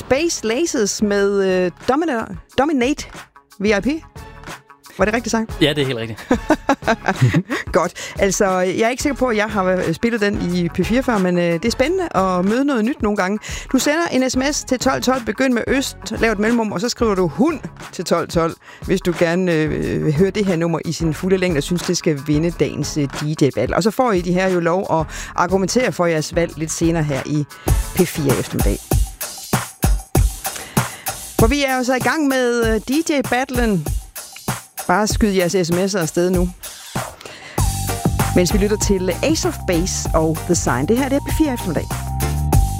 Space Lasers med Dominate VIP. Var det rigtigt sagt? Ja, det er helt rigtigt. Godt. Altså, jeg er ikke sikker på, at jeg har spillet den i P4 før, men det er spændende at møde noget nyt nogle gange. Du sender en sms til 1212, begynd med øst, lav et mellemrum, og så skriver du hund til 1212, hvis du gerne vil høre det her nummer i sin fulde længde og synes, det skal vinde dagens DJ-battle. Og så får I de her jo lov at argumentere for jeres valg lidt senere her i P4 eftermiddag. For vi er jo så i gang med DJ-battlen. Bare skyd jeres sms'er afsted nu. Mens vi lytter til Ace of Base og The Sign. Det her det er P4 eftermiddag.